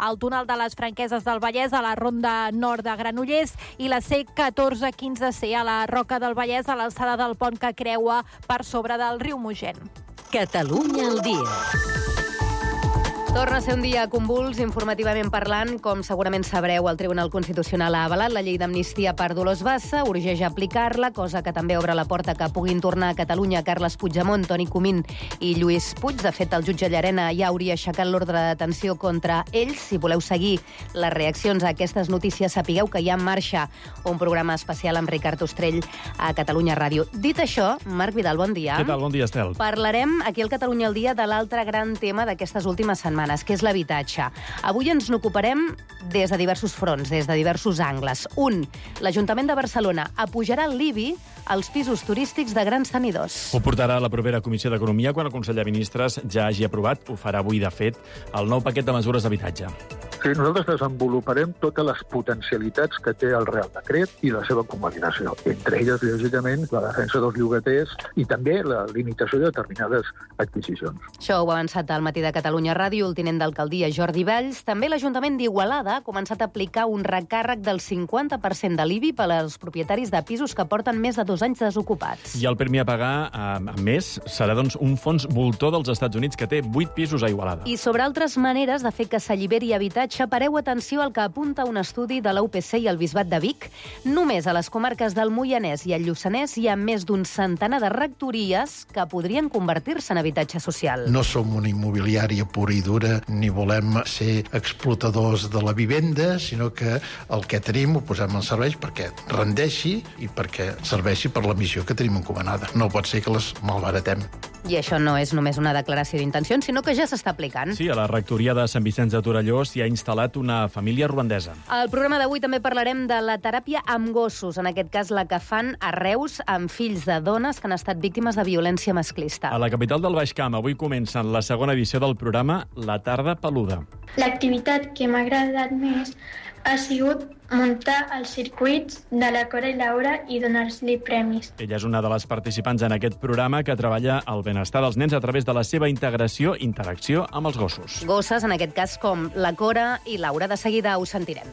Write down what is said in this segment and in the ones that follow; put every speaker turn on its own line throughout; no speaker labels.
al túnel de les Franqueses del Vallès, a la ronda nord de Granollers, i la C1415C a la Roca del Vallès, a l'alçada del pont que creua per sobre del riu Mogent.
Catalunya al dia.
Torna a ser un dia convuls, informativament parlant. Com segurament sabreu, el Tribunal Constitucional ha avalat la llei d'amnistia per Dolors Bassa, urgeix aplicar-la, cosa que també obre la porta que puguin tornar a Catalunya Carles Puigdemont, Toni Comín i Lluís Puig. De fet, el jutge Llarena ja hauria aixecat l'ordre de detenció contra ells. Si voleu seguir les reaccions a aquestes notícies, sapigueu que hi ha en marxa un programa especial amb Ricard Ostrell a Catalunya Ràdio. Dit això, Marc Vidal, bon dia.
Què tal? Bon dia, Estel.
Parlarem aquí al Catalunya al dia de l'altre gran tema d'aquestes últimes setmanes, que és l'habitatge. Avui ens n'ocuparem des de diversos fronts, des de diversos angles. Un, l'Ajuntament de Barcelona apujarà l'IBI als pisos turístics de grans tenidors.
Ho portarà a la propera Comissió d'Economia quan el Consell de Ministres ja hagi aprovat, ho farà avui de fet, el nou paquet de mesures d'habitatge.
Sí, nosaltres desenvoluparem totes les potencialitats que té el Real Decret i la seva convalidació. Entre elles, lògicament, la defensa dels llogaters i també la limitació de determinades adquisicions.
Això ho ha avançat al Matí de Catalunya Ràdio el tinent d'alcaldia Jordi Valls. També l'Ajuntament d'Igualada ha començat a aplicar un recàrrec del 50% de l'IBI per als propietaris de pisos que porten més de 2 anys desocupats.
I el premi a pagar, a més, serà doncs, un fons voltor dels Estats Units que té 8 pisos a Igualada.
I sobre altres maneres de fer que s'alliberi habitatge, pareu atenció al que apunta un estudi de la UPC i el Bisbat de Vic. Només a les comarques del Moianès i el Lluçanès hi ha més d'un centenar de rectories que podrien convertir-se en habitatge social.
No som una immobiliària pura i dura, ni volem ser explotadors de la vivenda, sinó que el que tenim ho posem en servei perquè rendeixi i perquè serveixi per la missió que tenim encomanada. No pot ser que les malbaratem.
I això no és només una declaració d'intencions, sinó que ja s'està aplicant.
Sí, a la rectoria de Sant Vicenç de Torelló s'hi ha instal·lat una família ruandesa.
Al programa d'avui també parlarem de la teràpia amb gossos, en aquest cas la que fan a Reus amb fills de dones que han estat víctimes de violència masclista.
A la capital del Baix Camp avui comença la segona edició del programa La Tarda Peluda.
L'activitat que m'ha agradat més ha sigut muntar els circuits de la Cora i Laura i donar-li premis.
Ella és una de les participants en aquest programa que treballa el benestar dels nens a través de la seva interacció amb els gossos.
Gosses, en aquest cas, com la Cora i Laura. De seguida ho sentirem.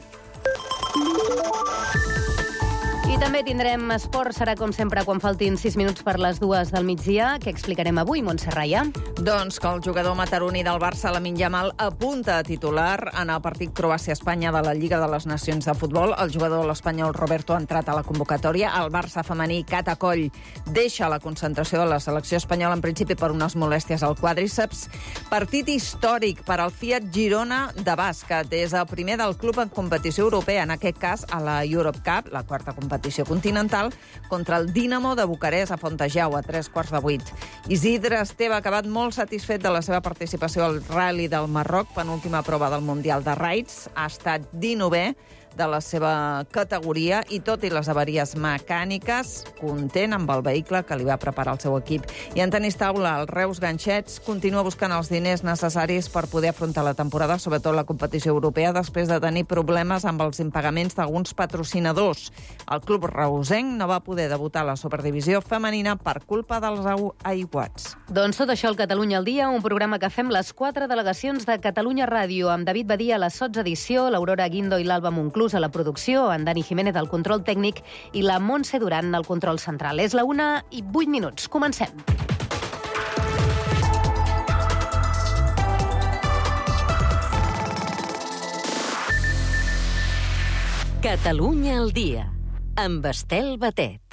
I també tindrem esport, serà com sempre quan faltin 6 minuts per les 2 del migdia. Què explicarem avui, Montse Raia?
Doncs que el jugador mataroní del Barça, Lamine Yamal, apunta a titular en el partit Croàcia-Espanya de la Lliga de les Nacions de Futbol. El jugador l'espanyol Roberto ha entrat a la convocatòria. El Barça femení, Cata Coll, deixa la concentració de la selecció espanyola, en principi per unes molèsties al quàdriceps. Partit històric per al Fiat Girona de bàsquet. És el primer del club en competició europea, en aquest cas a la Europe Cup, la quarta competició continental, contra el Dinamo de Bucarest a Fontejau a 7:45. Isidre Esteve ha acabat molt satisfet de la seva participació al Rally del Marroc, penúltima prova del Mundial de Raids. Ha estat 19è de la seva categoria i tot i les avaries mecàniques, content amb el vehicle que li va preparar el seu equip. I en tenis taula, el Reus Ganxets continua buscant els diners necessaris per poder afrontar la temporada, sobretot la competició europea, després de tenir problemes amb els impagaments d'alguns patrocinadors. El club reusenc no va poder debutar a la Superdivisió femenina per culpa dels aiguats.
Doncs tot això al Catalunya al dia, un programa que fem les 4 delegacions de Catalunya Ràdio, amb David Badia a la sotsedició, l'Aurora Guindo i l'Alba Monclús a la producció, en Dani Jiménez al control tècnic i la Montse Duran al control central. És la 1:08. Comencem.
Catalunya al dia, amb Estel Batet.